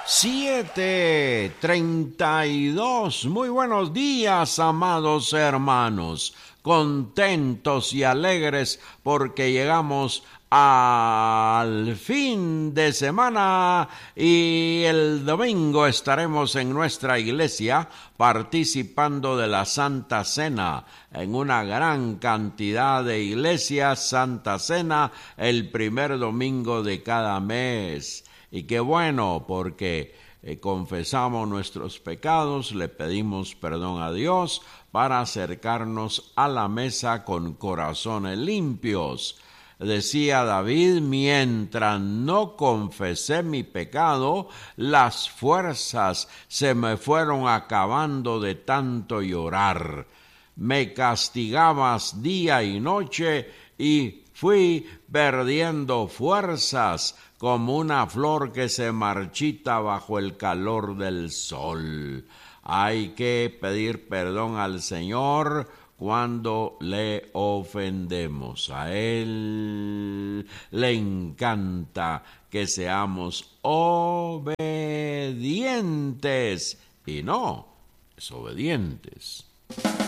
7:32. Muy buenos días, amados hermanos. Contentos y alegres porque llegamos al fin de semana y el domingo estaremos en nuestra iglesia participando de la Santa Cena. En una gran cantidad de iglesias, Santa Cena el primer domingo de cada mes. Y qué bueno, porque confesamos nuestros pecados, le pedimos perdón a Dios para acercarnos a la mesa con corazones limpios. Decía David, mientras no confesé mi pecado, las fuerzas se me fueron acabando de tanto llorar. Me castigabas día y noche y fui perdiendo fuerzas como una flor que se marchita bajo el calor del sol. Hay que pedir perdón al Señor cuando le ofendemos. A Él le encanta que seamos obedientes y no desobedientes.